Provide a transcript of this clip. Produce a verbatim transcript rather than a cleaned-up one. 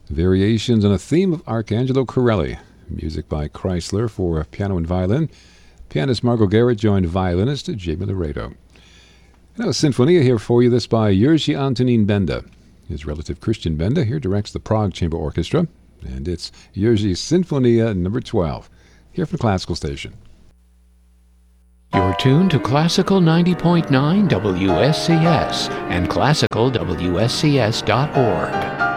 Variations on a theme of Arcangelo Corelli. Music by Chrysler for piano and violin. Pianist Margot Garrett joined violinist Jamie Laredo. Now, Sinfonia here for you, this by Jerzy Antonín Benda. His relative Christian Benda here directs the Prague Chamber Orchestra, and it's Jerzy Sinfonia number twelve, here from Classical Station. You're tuned to Classical ninety point nine W S C S and classical W S C S dot org.